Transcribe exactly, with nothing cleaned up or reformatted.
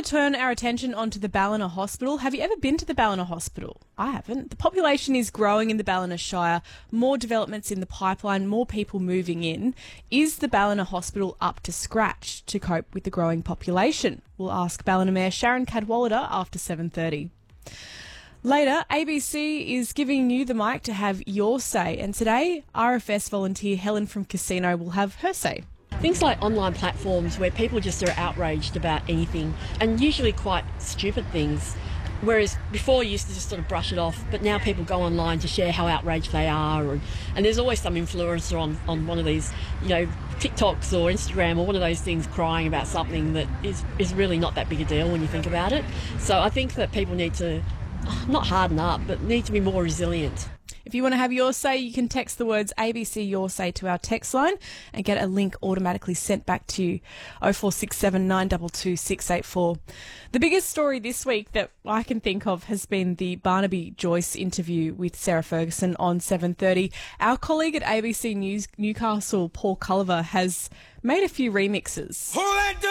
to turn our attention onto the Ballina Hospital. Have you ever been to the Ballina Hospital? I haven't. The population is growing in the Ballina Shire, more developments in the pipeline, more people moving in. Is the Ballina Hospital up to scratch to cope with the growing population? We'll ask Ballina Mayor Sharon Cadwallader after seven thirty. Later, A B C is giving you the mic to have your say, and today R F S volunteer Helen from Casino will have her say. Things like online platforms where people just are outraged about anything, and usually quite stupid things, whereas before you used to just sort of brush it off, but now people go online to share how outraged they are, and, and there's always some influencer on, on one of these, you know, TikToks or Instagram or one of those things crying about something that is, is really not that big a deal when you think about it. So I think that people need to, not harden up, but need to be more resilient. If you want to have your say, you can text the words A B C Your Say to our text line and get a link automatically sent back to you. oh four six seven, nine two two, six eight four. The biggest story this week that I can think of has been the Barnaby Joyce interview with Sarah Ferguson on seven thirty. Our colleague at A B C News Newcastle, Paul Culliver, has made a few remixes. Who let the